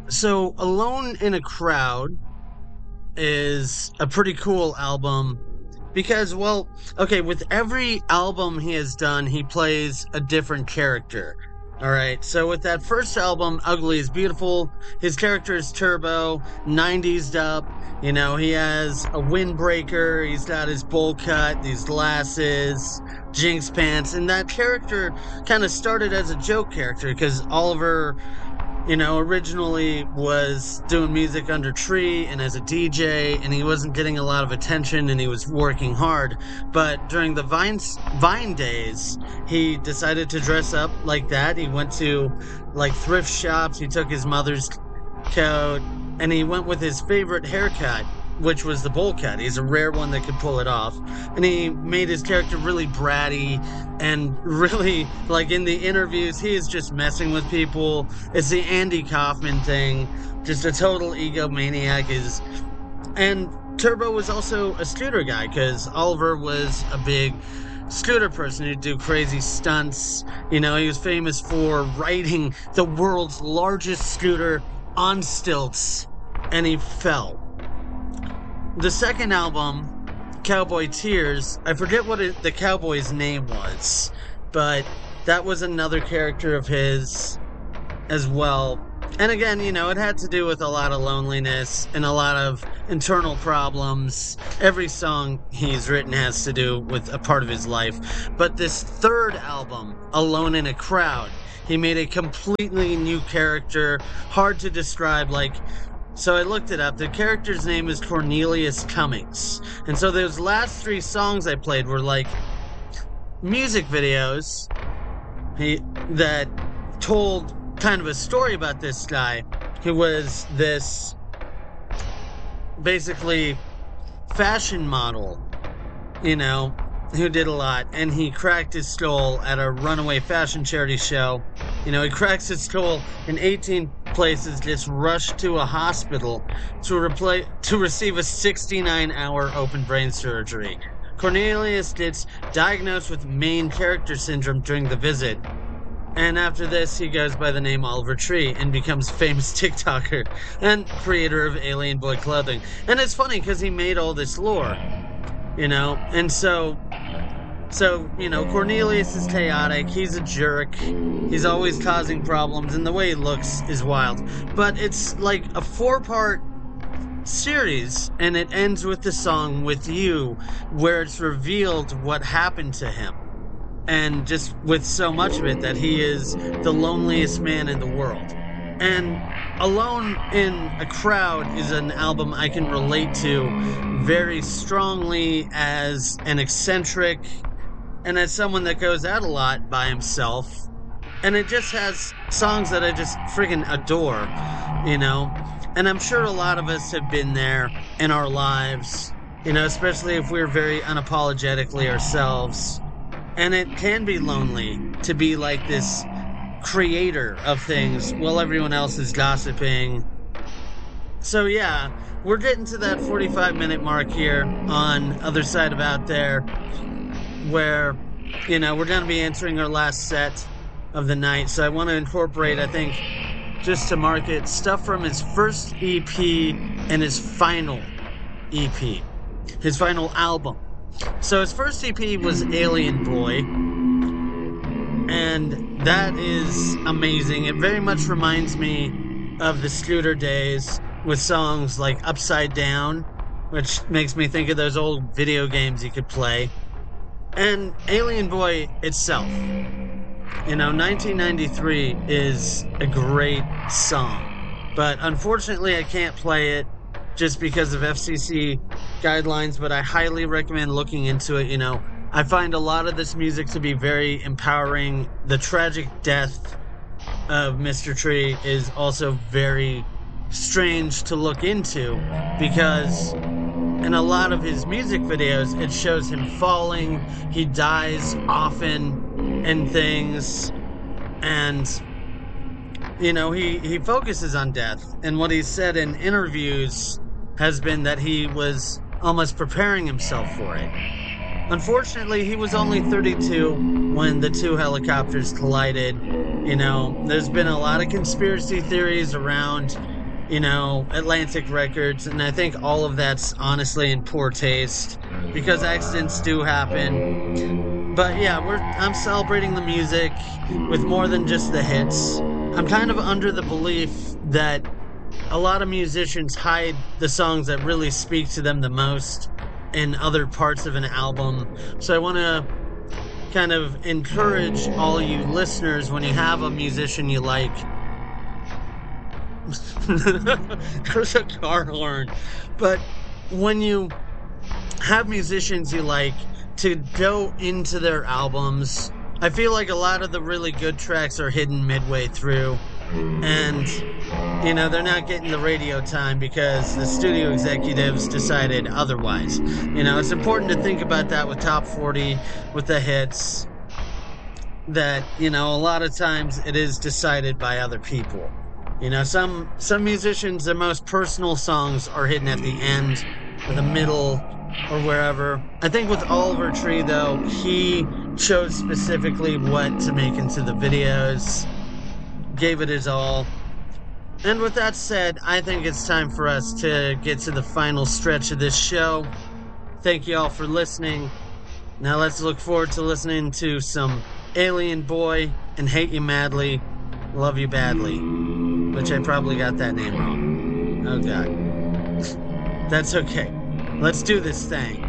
So, Alone in a Crowd is a pretty cool album because, well, okay, with every album he has done, he plays a different character. All right, so with that first album, Ugly is Beautiful, his character is Turbo, 90s up. He has a windbreaker, he's got his bowl cut, these glasses, Jinx pants, and that character kind of started as a joke character because Oliver originally was doing music under Tree and as a DJ, and he wasn't getting a lot of attention and he was working hard. But during the Vine days, he decided to dress up like that. He went to like thrift shops, he took his mother's coat, and he went with his favorite haircut, which was the bowl cut. He's a rare one that could pull it off. And he made his character really bratty and really, like in the interviews, he is just messing with people. It's the Andy Kaufman thing, just a total egomaniac. And Turbo was also a scooter guy because Oliver was a big scooter person who'd do crazy stunts. He was famous for riding the world's largest scooter on stilts, and he fell. The second album, Cowboy Tears, I forget what the cowboy's name was, but that was another character of his as well. And again, it had to do with a lot of loneliness and a lot of internal problems. Every song he's written has to do with a part of his life. But this third album, Alone in a Crowd, he made a completely new character, hard to describe, so I looked it up. The character's name is Cornelius Cummings. And so those last three songs I played were like music videos that told kind of a story about this guy who was this basically fashion model, who did a lot, and he cracked his skull at a runaway fashion charity show. He cracks his skull in 18 places, gets rushed to a hospital to receive a 69-hour open brain surgery. Cornelius gets diagnosed with main character syndrome during the visit. And after this, he goes by the name Oliver Tree and becomes famous TikToker and creator of Alien Boy clothing. And it's funny because he made all this lore, and so Cornelius is chaotic, he's a jerk, he's always causing problems, and the way he looks is wild. But it's like a 4-part series, and it ends with the song With You, where it's revealed what happened to him. And just with so much of it that he is the loneliest man in the world. And Alone in a Crowd is an album I can relate to very strongly as an eccentric and as someone that goes out a lot by himself. And it just has songs that I just freaking adore, And I'm sure a lot of us have been there in our lives, especially if we're very unapologetically ourselves. And it can be lonely to be like this creator of things while everyone else is gossiping. So yeah, we're getting to that 45-minute mark here on Other Side of Out There, where, we're going to be entering our last set of the night. So I want to incorporate, I think, just to mark it, stuff from his first EP and his final EP, his final album. So his first EP was Alien Boy, and that is amazing. It very much reminds me of the scooter days with songs like Upside Down, which makes me think of those old video games you could play. And Alien Boy itself, 1993 is a great song, but unfortunately I can't play it just because of FCC guidelines, but I highly recommend looking into it. I find a lot of this music to be very empowering. The tragic death of Mr. Tree is also very strange to look into because in a lot of his music videos, it shows him falling. He dies often in things. And, he focuses on death. And what he's said in interviews has been that he was almost preparing himself for it. Unfortunately, he was only 32 when the two helicopters collided. There's been a lot of conspiracy theories around Atlantic Records, and I think all of that's honestly in poor taste because accidents do happen. But yeah, I'm celebrating the music with more than just the hits. I'm kind of under the belief that a lot of musicians hide the songs that really speak to them the most in other parts of an album. So I want to kind of encourage all you listeners, when you have a musician you like. There's a car horn. But when you have musicians you like, to go into their albums, I feel like a lot of the really good tracks are hidden midway through. And, they're not getting the radio time because the studio executives decided otherwise. It's important to think about that with Top 40, with the hits, that, a lot of times it is decided by other people. Some musicians, their most personal songs are hidden at the end or the middle or wherever. I think with Oliver Tree, though, he chose specifically what to make into the videos, gave it his all. And with that said, I think it's time for us to get to the final stretch of this show. Thank you all for listening. Now let's look forward to listening to some Alien Boy and Hate You Madly, Love You Badly, which I probably got that name wrong. Oh god. That's okay. Let's do this thing.